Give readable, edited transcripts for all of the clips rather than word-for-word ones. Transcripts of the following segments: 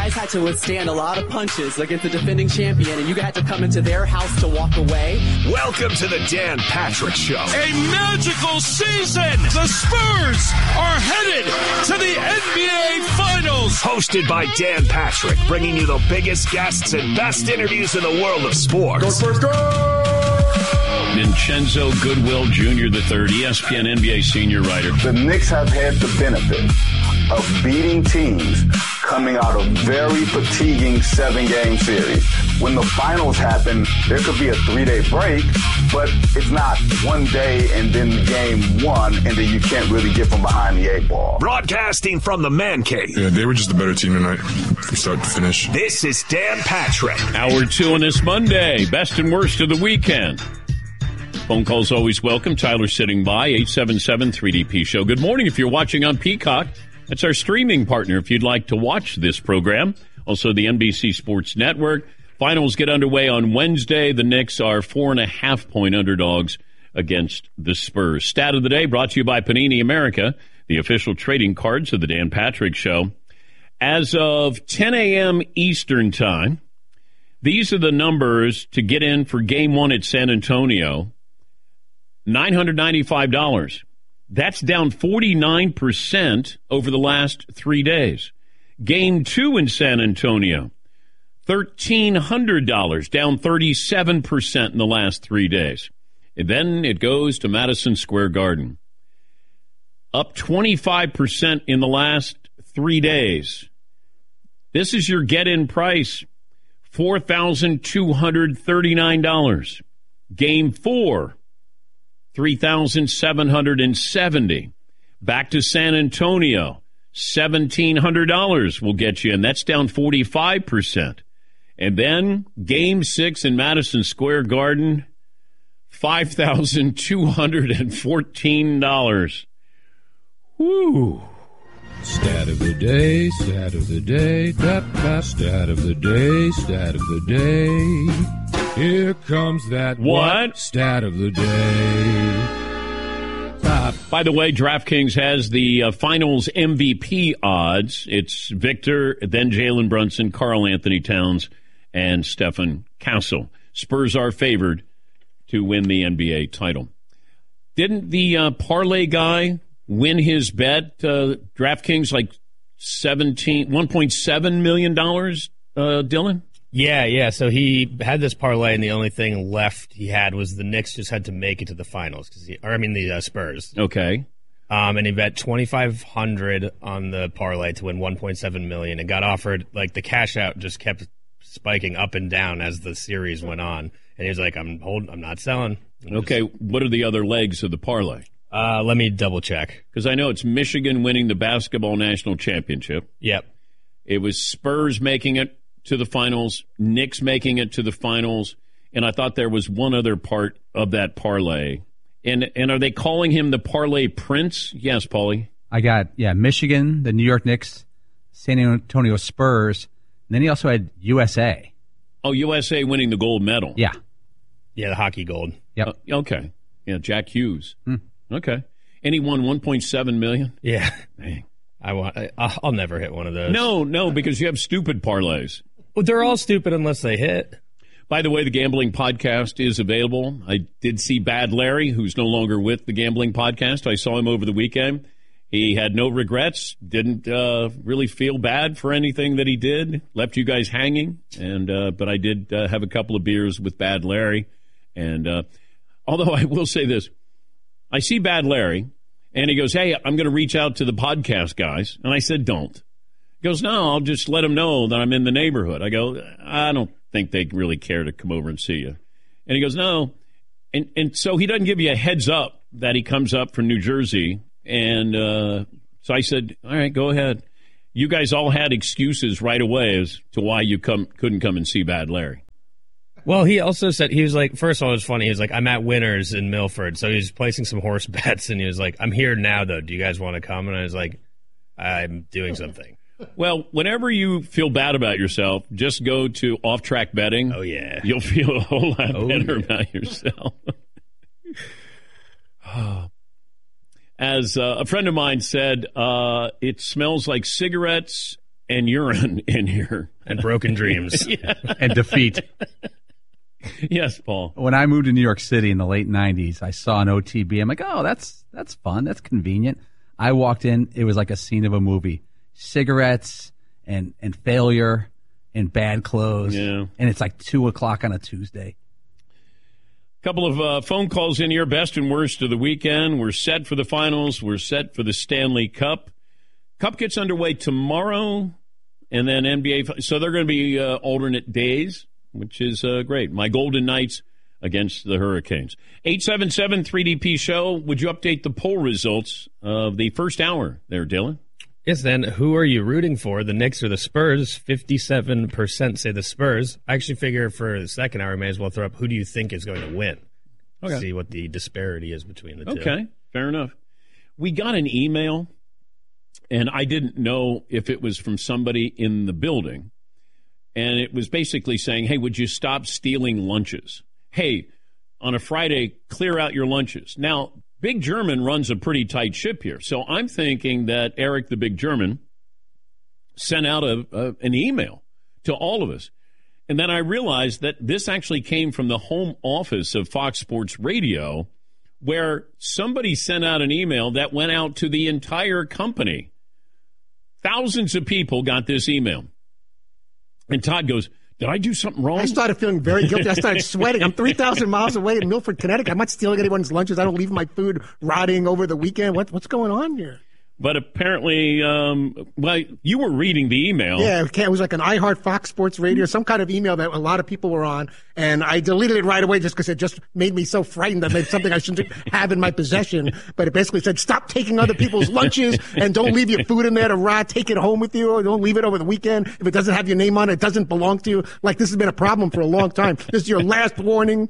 Guys had to withstand a lot of punches against the defending champion, and you had to come into their house to walk away. Welcome to the Dan Patrick Show. A magical season! The Spurs are headed to the NBA Finals! Hosted by Dan Patrick, bringing you the biggest guests and best interviews in the world of sports. Go Spurs, go! Vincenzo Goodwill Jr. III, ESPN NBA senior writer. The Knicks have had the benefit of beating teams coming out of very fatiguing 7-game series. When the finals happen, there could be a 3-day break, but it's not one day and then game one, and then you can't really get from behind the 8-ball. Broadcasting from the Man Cave. Yeah, they were just a better team tonight from start to finish. This is Dan Patrick. Hour 2 on this Monday. Best and worst of the weekend. Phone calls always welcome. Tyler sitting by, 877-3DP Show. Good morning if you're watching on Peacock. That's our streaming partner if you'd like to watch this program. Also, the NBC Sports Network. Finals get underway on Wednesday. The Knicks are 4.5-point underdogs against the Spurs. Stat of the day brought to you by Panini America, the official trading cards of the Dan Patrick Show. As of 10 a.m. Eastern Time, these are the numbers to get in for Game 1 at San Antonio. $995. That's down 49% over the last 3 days. Game 2 in San Antonio, $1,300, down 37% in the last 3 days. And then it goes to Madison Square Garden, up 25% in the last 3 days. This is your get-in price, $4,239. Game 4, $3,770. Back to San Antonio, $1,700 will get you in. That's down 45%. And then Game 6 in Madison Square Garden, $5,214. Woo. Stat of the day, stat of the day, stat of the day, stat of the day. Here comes that what? Stat of the day. By the way, DraftKings has the finals MVP odds. It's Victor, then Jalen Brunson, Karl Anthony Towns, and Stephen Castle. Spurs are favored to win the NBA title. Didn't the parlay guy win his bet, DraftKings, like $1.7 million, Dylan? Yeah. So he had this parlay, and the only thing left he had was the Knicks just had to make it to the finals, the Spurs. Okay. And he bet $2,500 on the parlay to win $1.7 million, and got offered, like, the cash out just kept spiking up and down as the series went on. And he was like, I'm not selling. Okay. What are the other legs of the parlay? Let me double check, because I know it's Michigan winning the basketball national championship. Yep. It was Spurs making it to the finals, Knicks making it to the finals, and I thought there was one other part of that parlay. And are they calling him the parlay prince? Yes, Paulie. I got, Michigan, the New York Knicks, San Antonio Spurs, and then he also had USA. Oh, USA winning the gold medal. Yeah. Yeah, the hockey gold. Yep. Okay. Yeah, Jack Hughes. Okay. And he won $1.7 million? Yeah. Dang. I'll never hit one of those. No, because you have stupid parlays. Well, they're all stupid unless they hit. By the way, the Gambling Podcast is available. I did see Bad Larry, who's no longer with the Gambling Podcast. I saw him over the weekend. He had no regrets, didn't really feel bad for anything that he did, left you guys hanging. But I did have a couple of beers with Bad Larry. And although I will say this, I see Bad Larry, and he goes, hey, I'm going to reach out to the podcast guys. And I said, don't. He goes, no, I'll just let them know that I'm in the neighborhood. I go, I don't think they really care to come over and see you. And he goes, no. And so he doesn't give you a heads up that he comes up from New Jersey. And so I said, all right, go ahead. You guys all had excuses right away as to why you couldn't come and see Bad Larry. Well, he also said, he was like, first of all, it was funny. He was like, I'm at Winners in Milford. So he was placing some horse bets, and he was like, I'm here now, though. Do you guys want to come? And I was like, I'm doing something. Well, whenever you feel bad about yourself, just go to off-track betting. Oh, yeah. You'll feel a whole lot better about yourself. As a friend of mine said, it smells like cigarettes and urine in here. And broken dreams. Yeah. And defeat. Yes, Paul. When I moved to New York City in the late 90s, I saw an OTB. I'm like, oh, that's fun. That's convenient. I walked in. It was like a scene of a movie. Cigarettes and failure and bad clothes. Yeah. And it's like 2 o'clock on a Tuesday. Couple of phone calls in here, best and worst of the weekend. We're set for the finals. We're set for the Stanley Cup. Cup gets underway tomorrow, and then NBA. So they're going to be alternate days, which is great. My Golden Knights against the Hurricanes. 877-3DP Show. Would you update the poll results of the first hour there, Dylan? Yes, then who are you rooting for, the Knicks or the Spurs? 57% say the Spurs. I actually figure for the second hour, I may as well throw up who do you think is going to win? Okay. See what the disparity is between the two. Okay, fair enough. We got an email, and I didn't know if it was from somebody in the building, and it was basically saying, hey, would you stop stealing lunches? Hey, on a Friday, clear out your lunches. Now, Big German runs a pretty tight ship here. So I'm thinking that Eric the Big German sent out an email to all of us. And then I realized that this actually came from the home office of Fox Sports Radio, where somebody sent out an email that went out to the entire company. Thousands of people got this email. And Todd goes, did I do something wrong? I started feeling very guilty. I started sweating. I'm 3,000 miles away in Milford, Connecticut. I'm not stealing anyone's lunches. I don't leave my food rotting over the weekend. What's going on here? But apparently, well, you were reading the email. Yeah, it was like an iHeart Fox Sports Radio, some kind of email that a lot of people were on, and I deleted it right away just because it just made me so frightened that it's something I shouldn't have in my possession. But it basically said, stop taking other people's lunches and don't leave your food in there to rot. Take it home with you or don't leave it over the weekend. If it doesn't have your name on it, it doesn't belong to you. Like, this has been a problem for a long time. This is your last warning.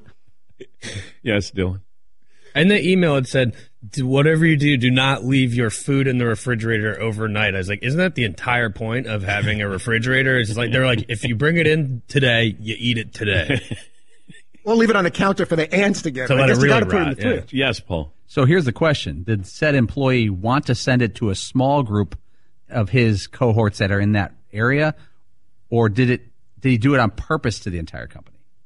Yes, Dylan. In the email, it said, whatever you do, do not leave your food in the refrigerator overnight. I was like, isn't that the entire point of having a refrigerator? It's just like, they're like, if you bring it in today, you eat it today. Or leave it on the counter for the ants to get. So I let guess it you really got to put it in rot, the fridge. Yes, Paul. So here's the question. Did said employee want to send it to a small group of his cohorts that are in that area, or did he do it on purpose to the entire company?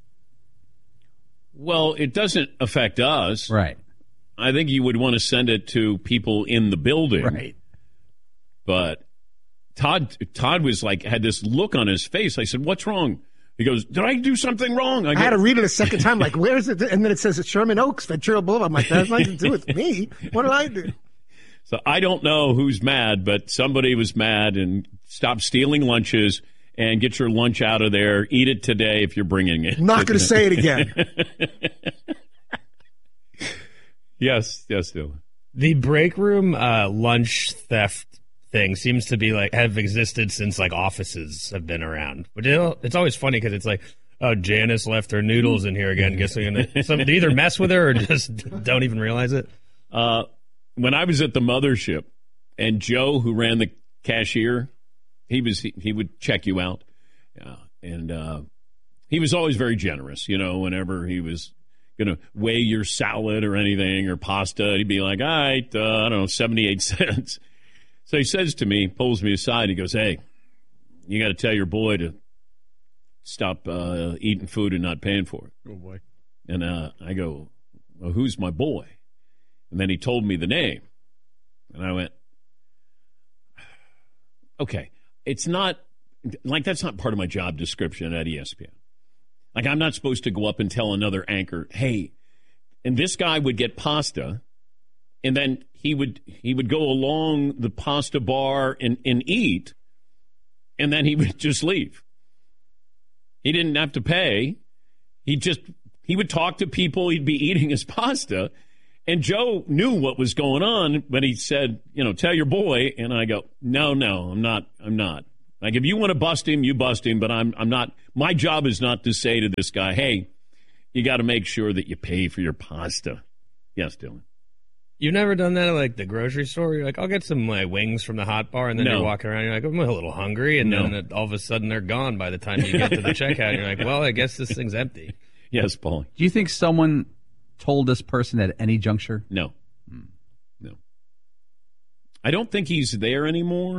Well, it doesn't affect us. Right. I think you would want to send it to people in the building. Right. But Todd was like, had this look on his face. I said, what's wrong? He goes, did I do something wrong? I had to read it a second time, like, where is it? And then it says it's Sherman Oaks, Ventura Boulevard. I'm like, that has nothing to do with me. What did I do? So I don't know who's mad, but somebody was mad, and stop stealing lunches and get your lunch out of there. Eat it today if you're bringing it. I'm not going to say it again. Yes, Dylan. The break room lunch theft thing seems to be have existed since offices have been around. But it's always funny because it's like, oh, Janice left her noodles in here again. Guess they're going to either mess with her or just don't even realize it. When I was at the mothership, and Joe, who ran the cashier, he would check you out, and he was always very generous. Whenever he was going to weigh your salad or anything or pasta, he'd be like, all right, I don't know, 78 cents. So he says to me, pulls me aside, he goes, hey, you got to tell your boy to stop eating food and not paying for it. Oh, boy. And I go, well, who's my boy? And then he told me the name. And I went, okay, it's not, that's not part of my job description at ESPN. I'm not supposed to go up and tell another anchor, hey, and this guy would get pasta, and then he would go along the pasta bar and eat, and then he would just leave. He didn't have to pay. He would talk to people. He'd be eating his pasta, and Joe knew what was going on, but he said, tell your boy, and I go, no, I'm not. If you want to bust him, you bust him, but I'm not. My job is not to say to this guy, hey, you got to make sure that you pay for your pasta. Yes, Dylan. You've never done that at the grocery store? You're like, I'll get some wings from the hot bar, and then you're walking around, you're like, I'm a little hungry, and then all of a sudden they're gone by the time you get to the checkout. And you're like, well, I guess this thing's empty. Yes, Paul. Do you think someone told this person at any juncture? No. No. I don't think he's there anymore.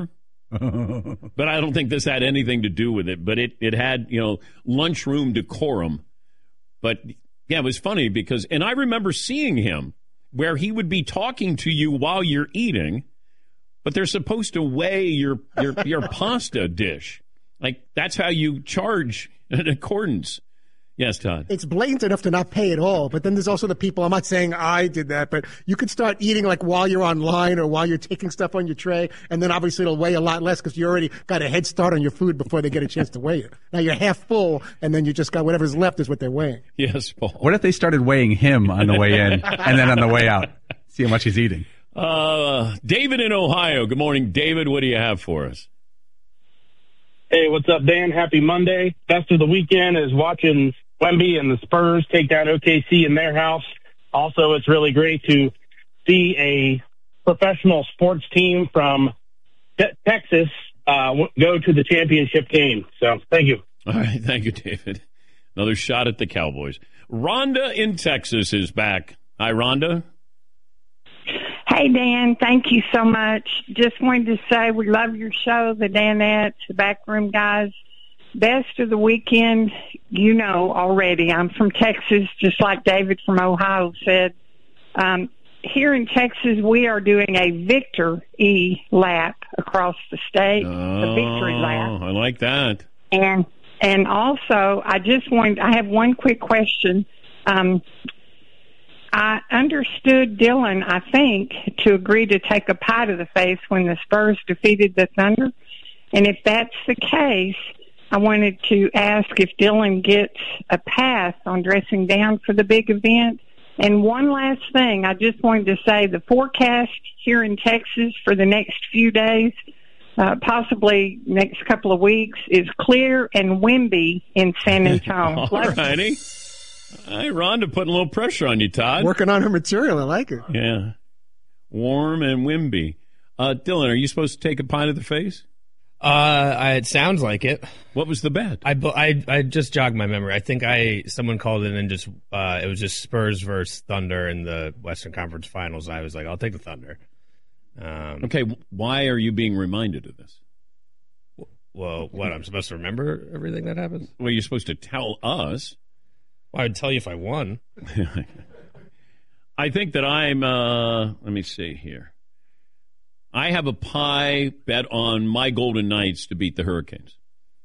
But I don't think this had anything to do with it. But it had, lunchroom decorum. But, yeah, it was funny because, and I remember seeing him where he would be talking to you while you're eating, but they're supposed to weigh your pasta dish. Like, that's how you charge in accordance. Yes, Todd. It's blatant enough to not pay at all, but then there's also the people, I'm not saying I did that, but you could start eating like while you're online or while you're taking stuff on your tray, and then obviously it'll weigh a lot less because you already got a head start on your food before they get a chance to weigh it. Now you're half full, and then you just got whatever's left is what they're weighing. Yes, Paul. What if they started weighing him on the way in and then on the way out? See how much he's eating. David in Ohio. Good morning, David. What do you have for us? Hey, what's up, Dan? Happy Monday. Best of the weekend is watching Wemby and the Spurs take down OKC in their house. Also, it's really great to see a professional sports team from Texas go to the championship game. So, thank you. All right, thank you, David. Another shot at the Cowboys. Rhonda in Texas is back. Hi, Rhonda. Hey, Dan, thank you so much. Just wanted to say we love your show, the Danettes, the Backroom Guys. Best of the weekend, already. I'm from Texas, just like David from Ohio said. Here in Texas, we are doing a victory lap across the state, a victory lap. I like that. And also, I have one quick question. I understood Dylan, I think, to agree to take a pie to the face when the Spurs defeated the Thunder. And if that's the case, I wanted to ask if Dylan gets a pass on dressing down for the big event. And one last thing, I just wanted to say the forecast here in Texas for the next few days, possibly next couple of weeks, is clear and windy in San Antonio. All righty. All right, Rhonda, putting a little pressure on you, Todd. Working on her material. I like it. Yeah. Warm and windy. Dylan, are you supposed to take a pie to the face? It sounds like it. What was the bet? I just jogged my memory. I think someone called in and just it was just Spurs versus Thunder in the Western Conference Finals. I was like, I'll take the Thunder. Okay, why are you being reminded of this? Well, what, I'm supposed to remember everything that happens? Well, you're supposed to tell us. Well, I'd tell you if I won. I think that I'm. Let me see here. I have a pie bet on my Golden Knights to beat the Hurricanes.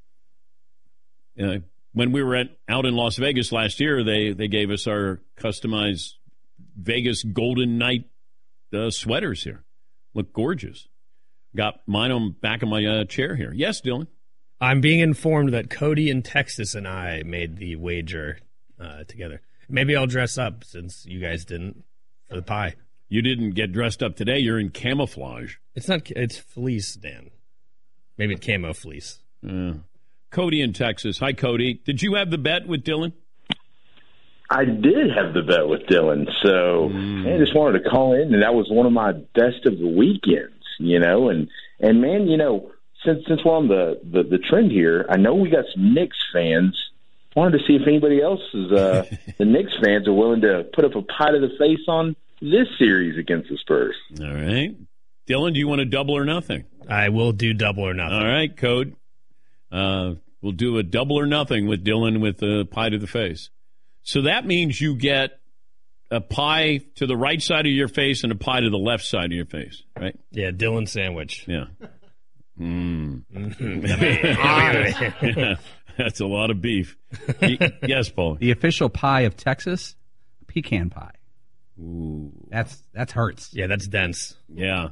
When we were out in Las Vegas last year, they gave us our customized Vegas Golden Knight sweaters here. Look gorgeous. Got mine on back of my chair here. Yes, Dylan? I'm being informed that Cody in Texas and I made the wager together. Maybe I'll dress up since you guys didn't for the pie. You didn't get dressed up today. You're in camouflage. It's fleece, Dan. Maybe it's camo fleece. Cody in Texas. Hi, Cody. Did you have the bet with Dylan? I did have the bet with Dylan. So I just wanted to call in, and that was one of my best of the weekends, And man, since we're on the trend here, I know we got some Knicks fans. Wanted to see if anybody else is the Knicks fans are willing to put up a pie to the face on this series against the Spurs. All right. Dylan, do you want to double or nothing? I will do double or nothing. All right, Code. We'll do a double or nothing with Dylan with a pie to the face. So that means you get a pie to the right side of your face and a pie to the left side of your face, right? Yeah, Dylan sandwich. Yeah. Yeah, that's a lot of beef. Yes, Paul. The official pie of Texas, pecan pie. Ooh. That hurts. Yeah, that's dense. Yeah.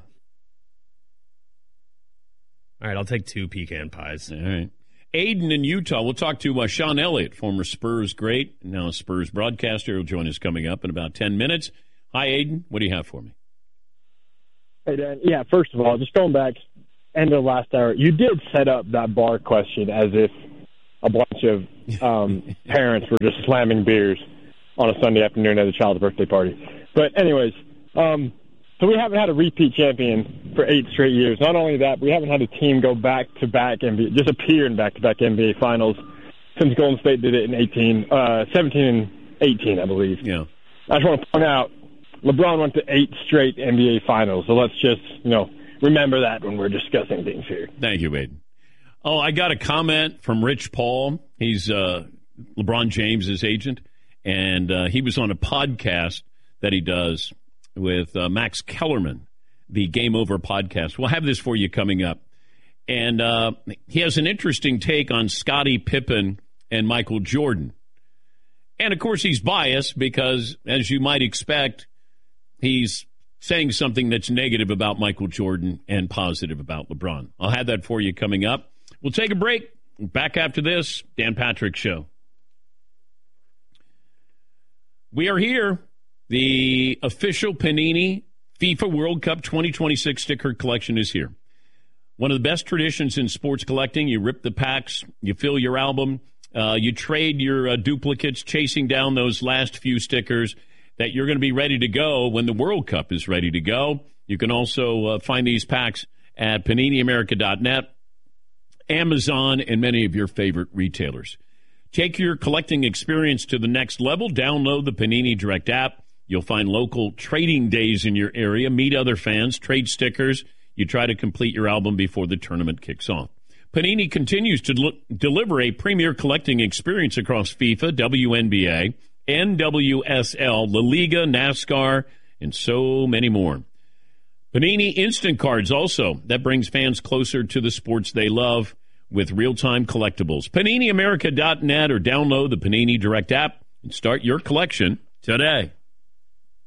All right, I'll take 2 pecan pies. All right. Aiden in Utah. We'll talk to Sean Elliott, former Spurs great, now a Spurs broadcaster. He'll join us coming up in about 10 minutes. Hi, Aiden. What do you have for me? Hey, Dan. Yeah, first of all, just going back, end of last hour, you did set up that bar question as if a bunch of parents were just slamming beers on a Sunday afternoon at a child's birthday party. But anyways, so we haven't had a repeat champion for 8 straight years. Not only that, we haven't had a team go back-to-back NBA, just appear in back-to-back NBA finals since Golden State did it in 17 and 18, I believe. Yeah. I just want to point out, LeBron went to 8 straight NBA finals. So let's just, remember that when we're discussing things here. Thank you, Wade. Oh, I got a comment from Rich Paul. He's LeBron James' agent, and he was on a podcast that he does with Max Kellerman, the Game Over podcast. We'll have this for you coming up. And he has an interesting take on Scottie Pippen and Michael Jordan. And, of course, he's biased because, as you might expect, he's saying something that's negative about Michael Jordan and positive about LeBron. I'll have that for you coming up. We'll take a break. Back after this, Dan Patrick Show. We are here. The official Panini FIFA World Cup 2026 sticker collection is here. One of the best traditions in sports collecting. You rip the packs, you fill your album, you trade your duplicates, chasing down those last few stickers that you're going to be ready to go when the World Cup is ready to go. You can also find these packs at PaniniAmerica.net, Amazon, and many of your favorite retailers. Take your collecting experience to the next level. Download the Panini Direct app. You'll find local trading days in your area, meet other fans, trade stickers. You try to complete your album before the tournament kicks off. Panini continues to deliver a premier collecting experience across FIFA, WNBA, NWSL, La Liga, NASCAR, and so many more. Panini Instant Cards also, that brings fans closer to the sports they love with real-time collectibles. PaniniAmerica.net or download the Panini Direct app and start your collection today.